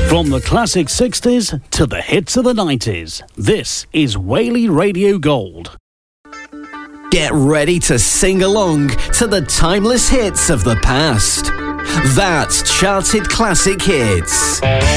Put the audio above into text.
From the classic 60s to the hits of the 90s, this is Whaley Radio Gold. Get ready to sing along to the timeless hits of the past. That's Charted Classic Hits.